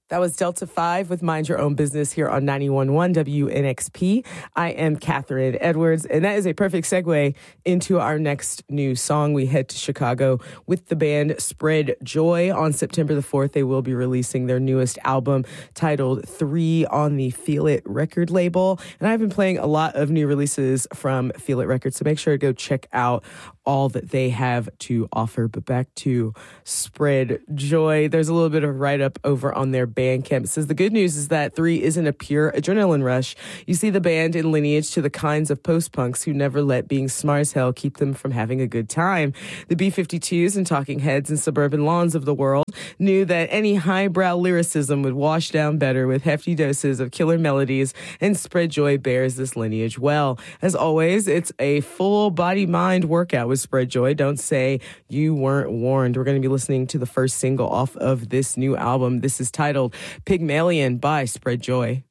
That was Delta 5 with Mind Your Own Business here on 91.1 WNXP. I am Catherine Edwards, and that is a perfect segue into our next new song. We head to Chicago with the band Spread Joy. On September the 4th, they will be releasing their newest album titled 3 on the Feel It record label. And I've been playing a lot of new releases from Feel It Records, so make sure to go check out all that they have to offer. But back to Spread Joy. There's a little bit of a write-up over on their Bandcamp. It says the good news is that 3 isn't a pure adrenaline rush. You see the band in lineage to the kinds of post-punks who never let being smart as hell keep them from having a good time. The B-52s and Talking Heads and Suburban Lawns of the world knew that any highbrow lyricism would wash down better with hefty doses of killer melodies, and Spread Joy bears this lineage well. As always, it's a full body-mind workout with Spread Joy. Don't say you weren't warned. We're going to be listening to the first single off of this new album. This is titled Pygmalion by Spread Joy.